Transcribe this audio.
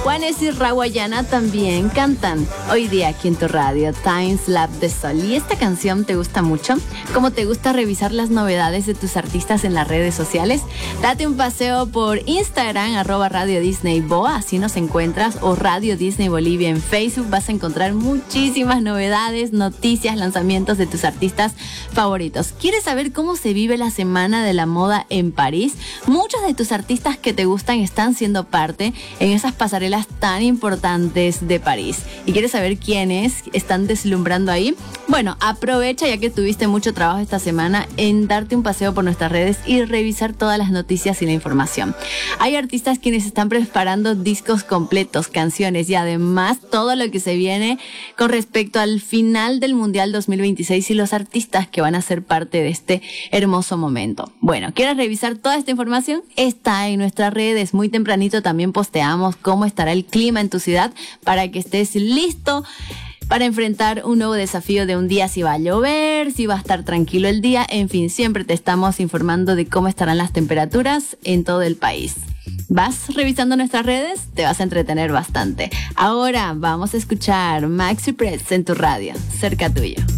Juanes y Rawayana también cantan hoy día aquí en tu radio, Time Slap de Sol. ¿Y esta canción te gusta mucho? ¿Cómo te gusta revisar las novedades de tus artistas en las redes sociales? Date un paseo por Instagram, @Radio Disney Boa, así nos encuentras, o Radio Disney Bolivia en Facebook. Vas a encontrar muchísimas novedades, noticias, lanzamientos de tus artistas favoritos. ¿Quieres saber cómo se vive la Semana de la Moda en París? Muchos de tus artistas que te gustan están siendo parte en esas pasarelas tan importantes de París. ¿Y quieres saber quiénes están deslumbrando ahí? Bueno, aprovecha ya que tuviste mucho trabajo esta semana en darte un paseo por nuestras redes y revisar todas las noticias y la información. Hay artistas quienes están preparando discos completos, canciones y además todo lo que se viene con respecto al final del Mundial 2026 y los artistas que van a ser parte de este hermoso momento. Bueno, ¿quieres revisar toda esta información? Está en nuestras redes. Muy tempranito también posteamos cómo estará el clima en tu ciudad para que estés listo para enfrentar un nuevo desafío de un día, si va a llover, si va a estar tranquilo el día, en fin, siempre te estamos informando de cómo estarán las temperaturas en todo el país. ¿Vas revisando nuestras redes? Te vas a entretener bastante. Ahora vamos a escuchar Maxi Press en tu radio, cerca tuyo.